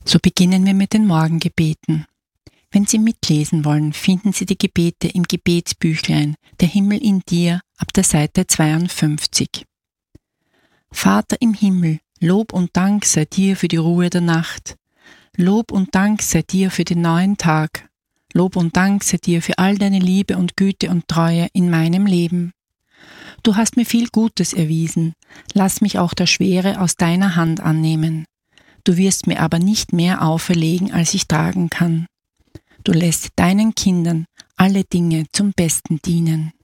So beginnen wir mit den Morgengebeten. Wenn Sie mitlesen wollen, finden Sie die Gebete im Gebetsbüchlein Der Himmel in dir ab der Seite 52. Vater im Himmel, Lob und Dank sei dir für die Ruhe der Nacht. Lob und Dank sei dir für den neuen Tag. Lob und Dank sei dir für all deine Liebe und Güte und Treue in meinem Leben. Du hast mir viel Gutes erwiesen, lass mich auch das Schwere aus deiner Hand annehmen. Du wirst mir aber nicht mehr auferlegen, als ich tragen kann. Du lässt deinen Kindern alle Dinge zum Besten dienen.